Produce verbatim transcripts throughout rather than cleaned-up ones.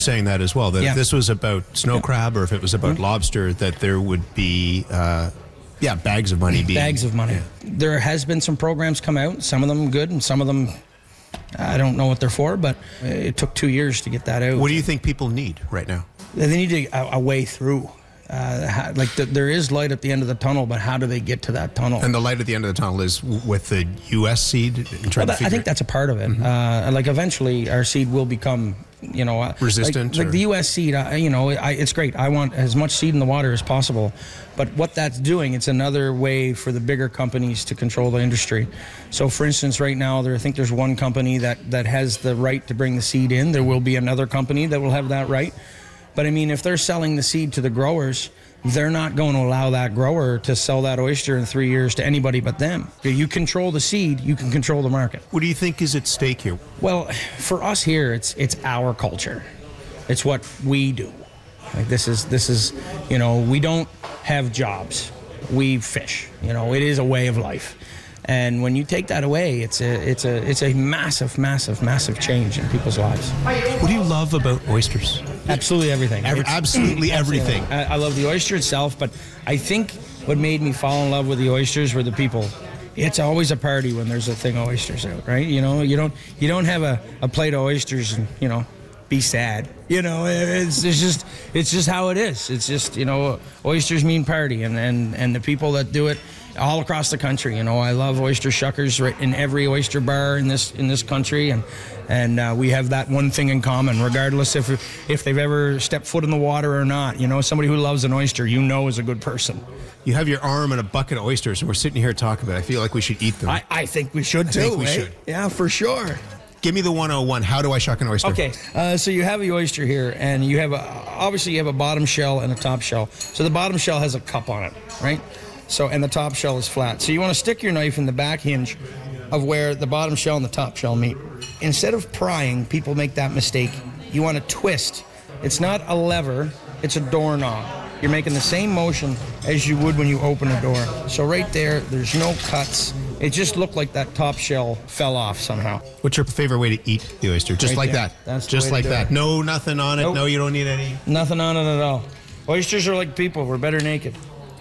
saying that as well, that Yeah. if this was about snow Yeah. crab or if it was about Mm-hmm. lobster, that there would be, uh, yeah, bags of money being... Bags of money. Yeah. There has been some programs come out, some of them good and some of them, I don't know what they're for, but it took two years to get that out. What do you think people need right now? They need a, a way through. Uh, how, like the, there is light at the end of the tunnel, but how do they get to that tunnel? And the light at the end of the tunnel is w- with the U S seed? And trying Well, to that, I figure think that's a part of it. Mm-hmm. Uh, like eventually our seed will become, you know, uh, resistant. Like, like the U S seed, uh, you know, I, it's great. I want as much seed in the water as possible. But what that's doing, it's another way for the bigger companies to control the industry. So, for instance, right now, there I think there's one company that, that has the right to bring the seed in. There will be another company that will have that right. But I mean, if they're selling the seed to the growers, they're not going to allow that grower to sell that oyster in three years to anybody but them. You control the seed, you can control the market. What do you think is at stake here? Well, for us here, it's it's our culture. It's what we do. Like this is this is, you know, we don't have jobs. We fish. You know, it is a way of life. And when you take that away, it's a it's a it's a massive, massive, massive change in people's lives. What do you love about oysters? Absolutely everything. Every, absolutely everything. I, I love the oyster itself, but I think what made me fall in love with the oysters were the people. It's always a party when there's a thing of oysters out, right? You know, you don't you don't have a, a plate of oysters and, you know, be sad. You know, it's, it's just it's just how it is. It's just, you know, oysters mean party, and, and, and the people that do it all across the country. You know, I love oyster shuckers right in every oyster bar in this in this country, and and uh, we have that one thing in common, regardless if if they've ever stepped foot in the water or not. You know, somebody who loves an oyster, you know, is a good person. You have your arm in a bucket of oysters, and we're sitting here talking about it. I feel like we should eat them. I, I think we should I too. think we eh? should. Yeah, for sure. Give me the one oh one. How do I shuck an oyster? Okay, uh, so you have the oyster here, and you have a, obviously you have a bottom shell and a top shell. So the bottom shell has a cup on it, right? So, and the top shell is flat. So you want to stick your knife in the back hinge of where the bottom shell and the top shell meet. Instead of prying, people make that mistake. You want to twist. It's not a lever, it's a doorknob. You're making the same motion as you would when you open a door. So right there, there's no cuts. It just looked like that top shell fell off somehow. What's your favorite way to eat the oyster? Just Right like there. that. That's the Just way to like do that. it. No, nothing on it. Nope. No, you don't need any. Nothing on it at all. Oysters are like people. We're better naked.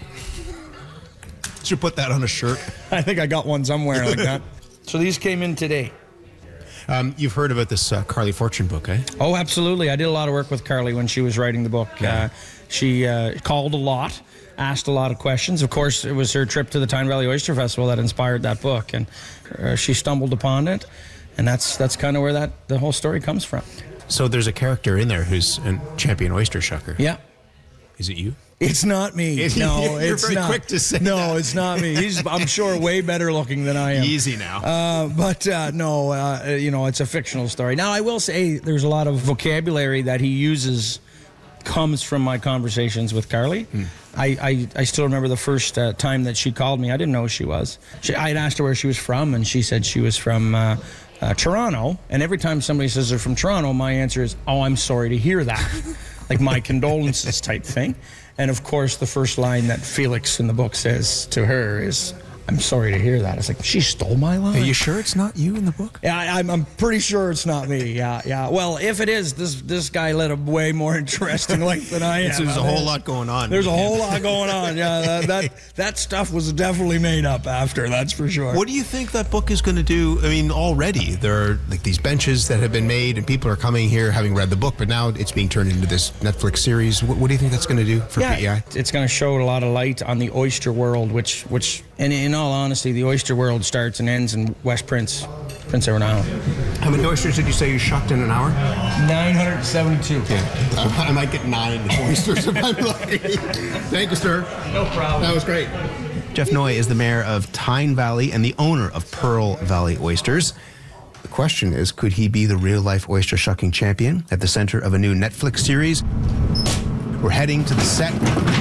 Should put that on a shirt. I think I got one somewhere like that. So these came in today. Um, you've heard about this uh, Carly Fortune book, eh? Oh, absolutely. I did a lot of work with Carly when she was writing the book. Yeah. Uh, she uh, called a lot, asked a lot of questions. Of course, it was her trip to the Tyne Valley Oyster Festival that inspired that book, and uh, she stumbled upon it, and that's that's kind of where that the whole story comes from. So there's a character in there who's a champion oyster shucker. Yeah. Is it you? It's not me. It- No, you're it's very not. quick to say No, that. it's not me. He's, I'm sure, way better looking than I am. Easy now. Uh, but uh, no, uh, you know, it's a fictional story. Now, I will say there's a lot of vocabulary that he uses comes from my conversations with Carly. Hmm. I, I, I still remember the first uh, time that she called me. I didn't know who she was. She, I had asked her where she was from, and she said she was from uh, uh, Toronto. And every time somebody says they're from Toronto, my answer is, oh, I'm sorry to hear that. Like my condolences type thing. And of course, the first line that Felix in the book says to her is, I'm sorry to hear that. It's like, she stole my line. Are you sure it's not you in the book? Yeah, I, I'm, I'm pretty sure it's not me. Yeah, yeah. Well, if it is, this this guy led a way more interesting life than I am. So there's a whole lot going on. There's a whole lot going on. Yeah, that, that that stuff was definitely made up after. That's for sure. What do you think that book is going to do? I mean, already there are like these benches that have been made, and people are coming here having read the book, but now it's being turned into this Netflix series. What, what do you think that's going to do for yeah, P E I? It's going to show a lot of light on the oyster world, which which, and in all honesty, the oyster world starts and ends in West Prince, Prince Edward Island. How many oysters did you say you shucked in an hour? nine hundred seventy-two. Uh, I might get nine oysters if I'm lucky. Thank you, sir. No problem. That was great. Jeff Noy is the mayor of Tyne Valley and the owner of Pearl Valley Oysters. The question is, could he be the real-life oyster shucking champion at the center of a new Netflix series? We're heading to the set.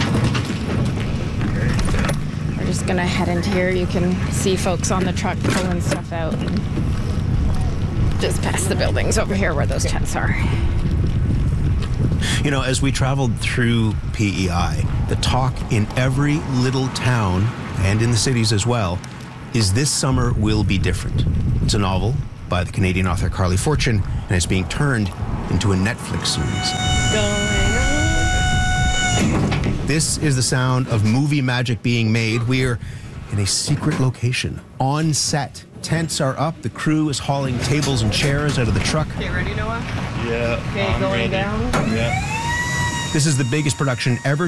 We're just gonna head into here. You can see folks on the truck pulling stuff out. Just past the buildings over here where those tents are. You know, as we traveled through P E I, the talk in every little town and in the cities as well is this summer will be different. It's a novel by the Canadian author Carly Fortune, and it's being turned into a Netflix series. Going on. This is the sound of movie magic being made. We're in a secret location, on set. Tents are up. The crew is hauling tables and chairs out of the truck. Okay, ready, Noah? Yeah. Okay, I'm going ready. down. Yeah. This is the biggest production ever